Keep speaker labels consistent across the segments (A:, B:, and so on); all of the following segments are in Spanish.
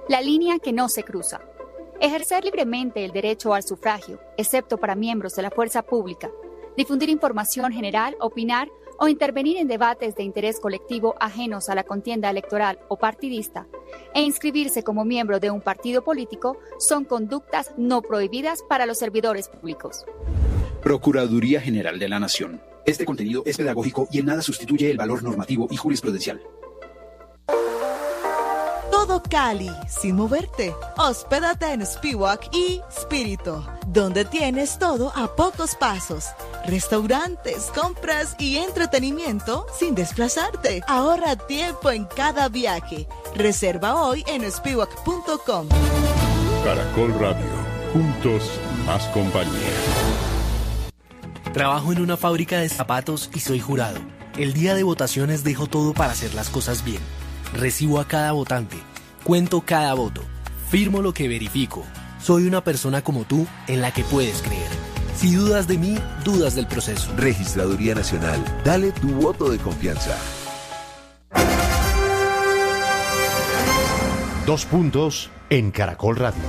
A: La línea que no se cruza. Ejercer libremente el derecho al sufragio, excepto para miembros de la fuerza pública. Difundir información general, opinar o intervenir en debates de interés colectivo ajenos a la contienda electoral o partidista, e inscribirse como miembro de un partido político son conductas no prohibidas para los servidores públicos.
B: Procuraduría General de la Nación. Este contenido es pedagógico y en nada sustituye el valor normativo y jurisprudencial.
C: Todo Cali, sin moverte. Hospédate en Spiwak y Spirito, donde tienes todo a pocos pasos. Restaurantes, compras y entretenimiento sin desplazarte. Ahorra tiempo en cada viaje. Reserva hoy en spiwak.com.
D: Caracol Radio, juntos más compañía.
E: Trabajo en una fábrica de zapatos y soy jurado. El día de votaciones dejo todo para hacer las cosas bien. Recibo a cada votante, cuento cada voto, firmo lo que verifico. Soy una persona como tú en la que puedes creer. Si dudas de mí, dudas del proceso.
F: Registraduría Nacional, dale tu voto de confianza.
G: 2 puntos en Caracol Radio.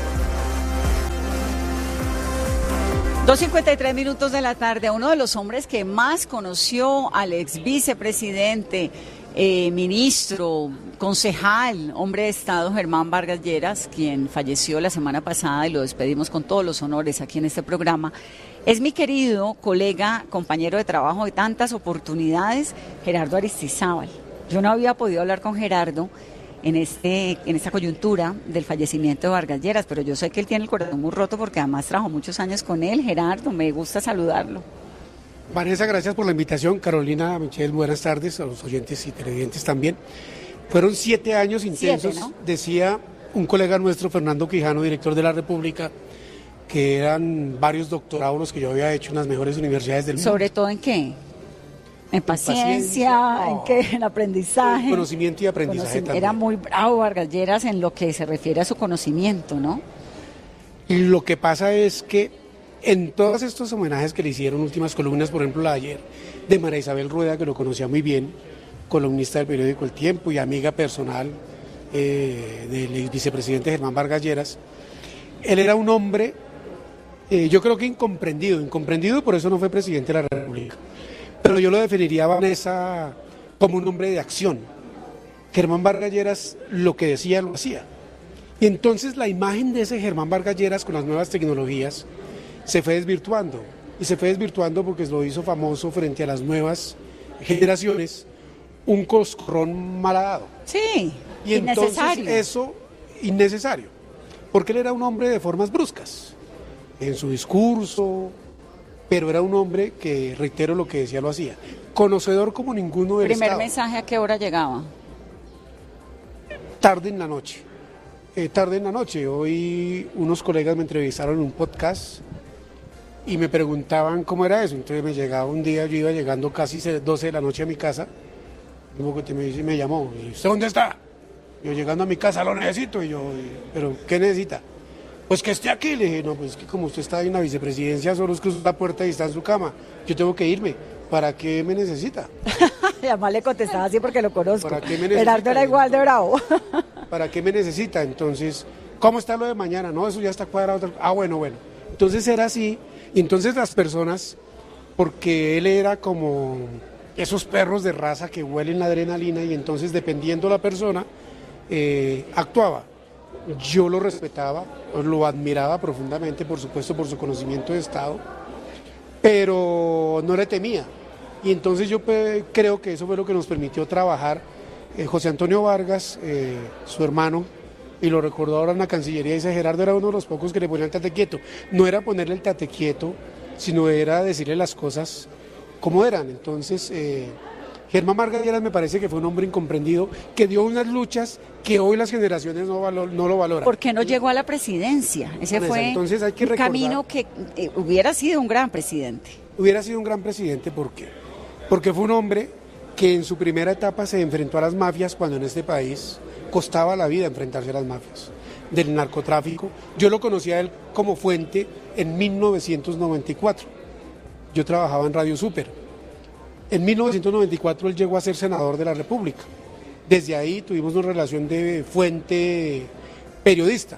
H: 2:53 de la tarde. Uno de los hombres que más conoció al ex vicepresidente, ministro, concejal, hombre de Estado, Germán Vargas Lleras, quien falleció la semana pasada y lo despedimos con todos los honores aquí en este programa, es mi querido colega, compañero de trabajo de tantas oportunidades, Gerardo Aristizábal. Yo no había podido hablar con Gerardo en esta coyuntura del fallecimiento de Vargas Lleras, pero yo sé que él tiene el corazón muy roto porque además trabajó muchos años con él. Gerardo, me gusta saludarlo.
I: Vanessa, gracias por la invitación. Carolina, Michelle, buenas tardes, a los oyentes y televidentes también. Fueron 7 años intensos,
H: 7, ¿no?
I: Decía un colega nuestro, Fernando Quijano, director de La República, que eran varios doctorados los que yo había hecho en las mejores universidades del mundo.
H: ¿Sobre todo en qué? En paciencia, ¿en qué? En aprendizaje.
I: Conocimiento y aprendizaje también.
H: Era muy bravo Vargas Lleras en lo que se refiere a su conocimiento, ¿no?
I: Y lo que pasa es que en todos estos homenajes que le hicieron, últimas columnas, por ejemplo la de ayer, de María Isabel Rueda, que lo conocía muy bien, columnista del periódico El Tiempo y amiga personal del ex vicepresidente Germán Vargas Lleras, él era un hombre, yo creo que incomprendido y por eso no fue presidente de la República. Pero yo lo definiría, Vanessa, como un hombre de acción. Germán Vargas Lleras lo que decía, lo hacía. Y entonces la imagen de ese Germán Vargas Lleras con las nuevas tecnologías se fue desvirtuando. Y se fue desvirtuando porque lo hizo famoso frente a las nuevas generaciones, un coscorrón malhadado.
H: Sí,
I: y
H: innecesario.
I: Entonces eso, innecesario. Porque él era un hombre de formas bruscas. En su discurso, pero era un hombre que, reitero lo que decía, lo hacía. Conocedor como ninguno del
H: ¿Primer
I: Estado.
H: mensaje a qué hora llegaba?
I: Tarde en la noche. Hoy unos colegas me entrevistaron en un podcast y me preguntaban cómo era eso. Entonces me llegaba un día, yo iba llegando casi 12 de la noche a mi casa, me llamó, ¿y usted dónde está? Yo llegando a mi casa, lo necesito. Y yo, ¿pero qué necesita? Pues que esté aquí. Le dije, no, pues es que como usted está en la vicepresidencia, solo es cruzar la puerta y está en su cama. Yo tengo que irme. ¿Para qué me necesita?
H: Y además le contestaba así porque lo conozco.
I: ¿Para qué me necesita?
H: Gerardo era igual de bravo.
I: ¿Para qué me necesita? Entonces, ¿cómo está lo de mañana? No, eso ya está cuadrado. Ah, bueno. Entonces era así. Y entonces las personas, porque él era como esos perros de raza que huelen la adrenalina y entonces dependiendo la persona, actuaba. Yo lo respetaba, lo admiraba profundamente, por supuesto, por su conocimiento de Estado, pero no le temía. Y entonces yo creo que eso fue lo que nos permitió trabajar. José Antonio Vargas, su hermano, y lo recordó ahora en la Cancillería, dice, Gerardo era uno de los pocos que le ponían el tate quieto. No era ponerle el tate quieto, sino era decirle las cosas como eran. Entonces, Germán Vargas Lleras me parece que fue un hombre incomprendido, que dio unas luchas que hoy las generaciones no lo valoran.
H: ¿Por qué no llegó a la presidencia? Ese fue
I: entonces hay que
H: un camino que hubiera sido un gran presidente.
I: Hubiera sido un gran presidente, ¿por qué? Porque fue un hombre que en su primera etapa se enfrentó a las mafias cuando en este país costaba la vida enfrentarse a las mafias, del narcotráfico. Yo lo conocí a él como fuente en 1994. Yo trabajaba en Radio Super. En 1994 él llegó a ser senador de la República. Desde ahí tuvimos una relación de fuente periodista.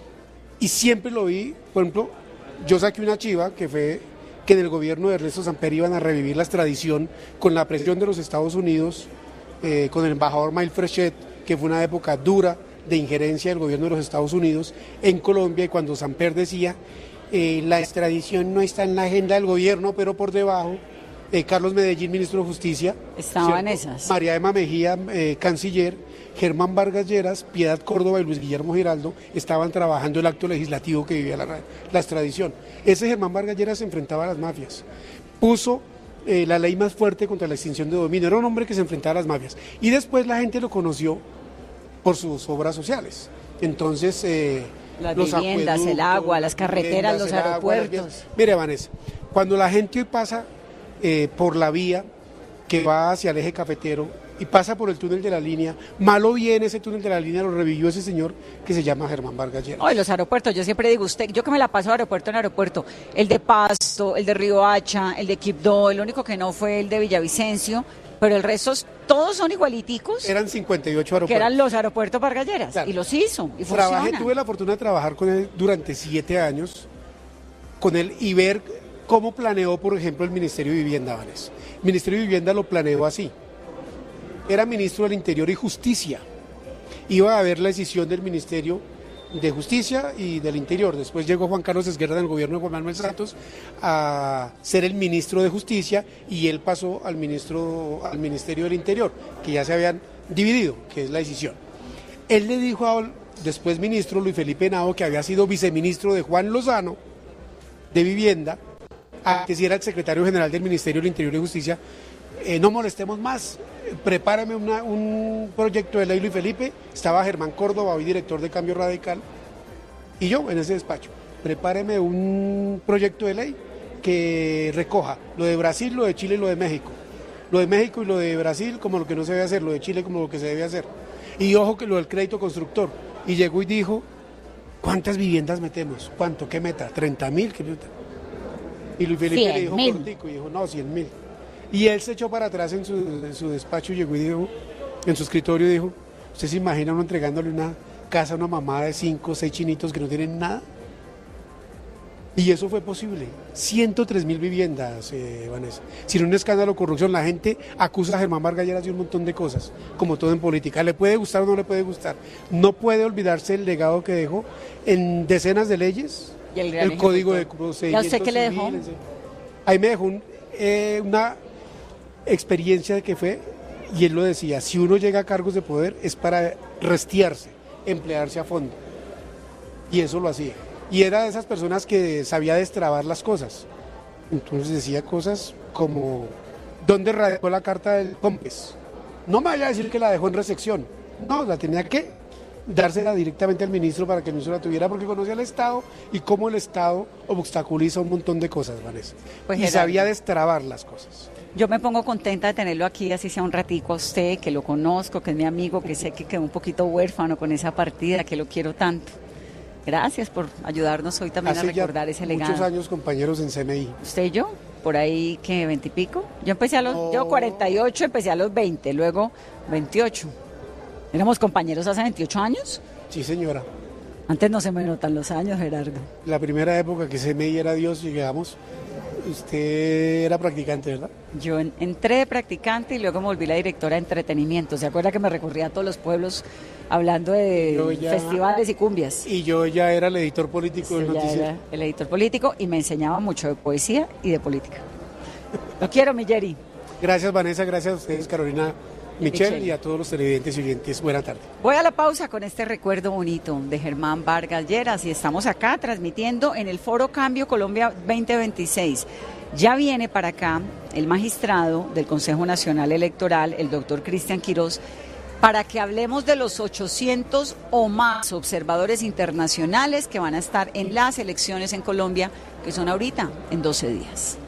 I: Y siempre lo vi, por ejemplo, yo saqué una chiva que fue que en el gobierno de Ernesto Samper iban a revivir la extradición con la presión de los Estados Unidos, con el embajador Mail Frechet, que fue una época dura de injerencia del gobierno de los Estados Unidos en Colombia, y cuando Samper decía, la extradición no está en la agenda del gobierno, pero por debajo, Carlos Medellín, ministro de Justicia,
H: estaba en esas.
I: María Emma Mejía, canciller, Germán Vargas Lleras, Piedad Córdoba y Luis Guillermo Giraldo estaban trabajando el acto legislativo que vivía la extradición. Ese Germán Vargas Lleras se enfrentaba a las mafias, puso la ley más fuerte contra la extinción de dominio, era un hombre que se enfrentaba a las mafias, y después la gente lo conoció por sus obras sociales. Entonces,
H: las
I: los
H: viviendas, el agua, las carreteras, los aeropuertos.
I: Mire, Vanessa, cuando la gente hoy pasa por la vía que va hacia el eje cafetero y pasa por el túnel de la línea, mal o bien ese túnel de la línea lo revivió ese señor que se llama Germán Vargas Lleras.
H: Los aeropuertos, yo siempre digo, yo que me la paso aeropuerto en aeropuerto, el de Pasto, el de Riohacha, el de Quibdó, el único que no fue el de Villavicencio, pero el resto todos son igualiticos.
I: Eran 58 aeropuertos.
H: Que eran los aeropuertos Vargas Lleras, claro. Y los hizo, y funciona.
I: Tuve la fortuna de trabajar con él durante 7 años, con él, y ver cómo planeó, por ejemplo, el Ministerio de Vivienda, Vanessa. El Ministerio de Vivienda lo planeó así. Era ministro del Interior y Justicia. Iba a haber la decisión del Ministerio de Justicia y del Interior. Después llegó Juan Carlos Esguerra del gobierno de Juan Manuel Santos a ser el ministro de Justicia, y él pasó al Ministerio del Interior, que ya se habían dividido, que es la decisión. Él le dijo al después ministro Luis Felipe Henao, que había sido viceministro de Juan Lozano de Vivienda, que si era el secretario general del Ministerio del Interior y Justicia, no molestemos más, prepárame un proyecto de ley, Luis Felipe. Estaba Germán Córdoba, hoy director de Cambio Radical, y yo en ese despacho, prepáreme un proyecto de ley que recoja lo de Brasil, lo de Chile y lo de México. Lo de México y lo de Brasil como lo que no se debe hacer, lo de Chile como lo que se debe hacer. Y ojo que lo del crédito constructor. Y llegó y dijo, ¿cuántas viviendas metemos? ¿Cuánto? ¿Qué meta? ¿30.000? ¿Qué meta? Y Luis Felipe le dijo cortico, y dijo, no, 100.000. Y él se echó para atrás en su despacho y llegó y dijo, en su escritorio dijo, ¿usted se imagina uno entregándole una casa a una mamá de 5 o 6 chinitos que no tienen nada? Y eso fue posible. 103.000 viviendas, Vanessa. Sin un escándalo de corrupción, la gente acusa a Germán Vargas Lleras de un montón de cosas, como todo en política. ¿Le puede gustar o no le puede gustar? No puede olvidarse el legado que dejó en decenas de leyes,
H: y
I: el código de procedimientos.
H: ¿Y a usted qué le dejó?
I: Ahí me dejó una experiencia que fue, y él lo decía, si uno llega a cargos de poder es para restiarse, emplearse a fondo. Y eso lo hacía. Y era de esas personas que sabía destrabar las cosas. Entonces decía cosas como, ¿dónde radicó la carta del COMPES? No me vaya a decir que la dejó en recepción. No, la tenía que dársela directamente al ministro para que el ministro la tuviera, porque conocía al Estado y cómo el Estado obstaculiza un montón de cosas, Vanessa.
H: Pues,
I: y
H: Gerardo,
I: sabía destrabar las cosas.
H: Yo me pongo contenta de tenerlo aquí, así sea un ratico, a usted, que lo conozco, que es mi amigo, que sé que quedó un poquito huérfano con esa partida, que lo quiero tanto. Gracias por ayudarnos hoy también a recordar ese legado.
I: Muchos años compañeros en CMI.
H: ¿Usted y yo? Por ahí, ¿qué? ¿20 y pico? Yo empecé yo 48, empecé a los 20, luego 28. ¿Éramos compañeros hace 28 años?
I: Sí, señora.
H: Antes no se me notan los años, Gerardo.
I: La primera época que CMI era Dios, llegamos, usted era practicante, ¿verdad?
H: Yo entré de practicante y luego me volví la directora de entretenimiento. ¿Se acuerda que me recorría a todos los pueblos hablando de festivales y cumbias?
I: Y yo ya era el editor político del noticiero.
H: Era el editor político y me enseñaba mucho de poesía y de política. Lo quiero, mi Jerry.
I: Gracias, Vanessa, gracias a ustedes, Carolina, Michelle, y a todos los televidentes y oyentes. Buena tarde.
H: Voy a la pausa con este recuerdo bonito de Germán Vargas Lleras y estamos acá transmitiendo en el Foro Cambio Colombia 2026. Ya viene para acá el magistrado del Consejo Nacional Electoral, el doctor Cristian Quirós, para que hablemos de los 800 o más observadores internacionales que van a estar en las elecciones en Colombia, que son ahorita en 12 días.